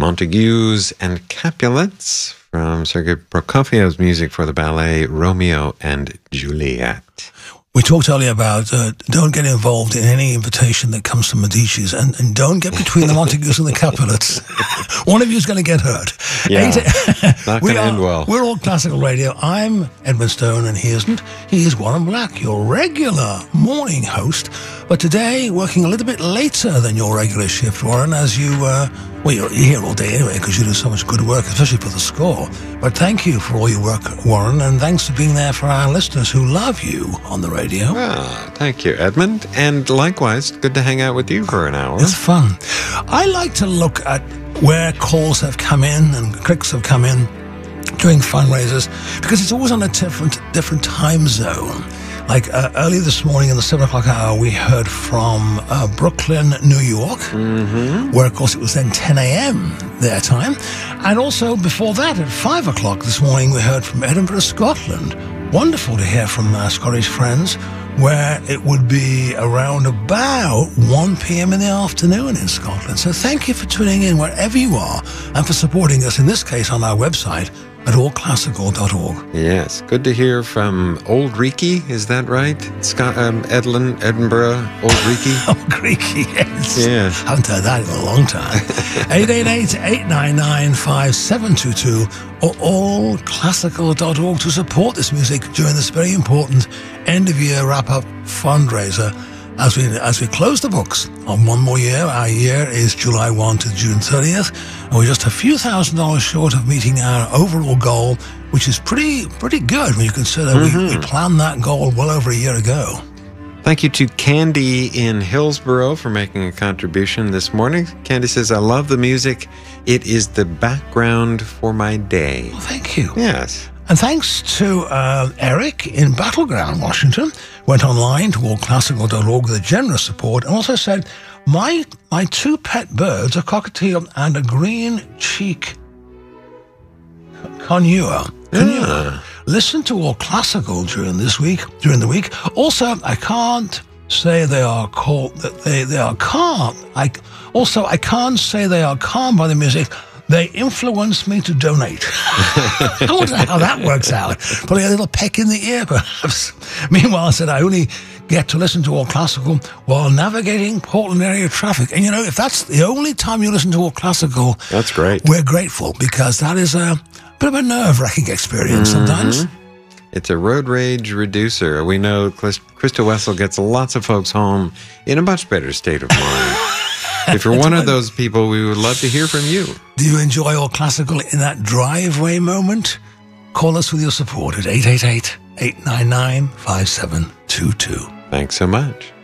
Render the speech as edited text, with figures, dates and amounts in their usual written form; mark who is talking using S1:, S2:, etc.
S1: Montagues and Capulets from Sergei Prokofiev's music for the ballet Romeo and Juliet.
S2: We talked earlier about don't get involved in any invitation that comes from Medici's and don't get between the Montagues and the Capulets. One of you is going to get hurt.
S1: Yeah, not going to end well.
S2: We're All Classical Radio. I'm Edmund Stone and he isn't. He is Warren Black, your regular morning host. But today, working a little bit later than your regular shift, Warren, as you... well, you're here all day anyway because you do so much good work, especially for the score. But thank you for all your work, Warren, and thanks for being there for our listeners who love you on the radio.
S1: Well, thank you, Edmund. And likewise, good to hang out with you for an hour.
S2: It's fun. I like to look at where calls have come in and clicks have come in during fundraisers because it's always on a different time zone. Like earlier this morning in the 7 o'clock hour, we heard from Brooklyn, New York, where, of course, it was then 10 a.m. their time. And also before that, at 5 o'clock this morning, we heard from Edinburgh, Scotland. Wonderful to hear from our Scottish friends, where it would be around about 1 p.m. in the afternoon in Scotland. So thank you for tuning in wherever you are and for supporting us, in this case, on our website, at allclassical.org.
S1: Yes, good to hear from Old Reekie, is that right? Edinburgh, Old Reekie?
S2: Old Reekie, yes.
S1: Yeah.
S2: Haven't heard that in a long time. 888-899-5722 or allclassical.org to support this music during this very important end-of-year wrap-up fundraiser. As we close the books on one more year, our year is July 1 to June 30th, and we're just a few $1,000s short of meeting our overall goal, which is pretty good when you consider we planned that goal well over a year ago.
S1: Thank you to Candy in Hillsborough for making a contribution this morning. Candy says, I love the music. It is the background for my day.
S2: Well, thank you.
S1: Yes.
S2: And thanks to Eric in Battleground, Washington, went online to allclassical.org with a generous support and also said, my two pet birds, a cockatiel and a green cheek conure. Listen to All Classical during the week. Also, I can't say they are called, they are calm. I can't say they are calmed by the music. They influence me to donate. I wonder how that works out. Probably a little peck in the ear, perhaps. Meanwhile, I said I only get to listen to All Classical while navigating Portland area traffic. And, if that's the only time you listen to All Classical,
S1: that's great.
S2: We're grateful because that is a bit of a nerve-wracking experience sometimes.
S1: It's a road rage reducer. We know Krista Wessel gets lots of folks home in a much better state of mind. If you're one of those people, we would love to hear from you.
S2: Do you enjoy All Classical in that driveway moment? Call us with your support at 888-899-5722.
S1: Thanks so much.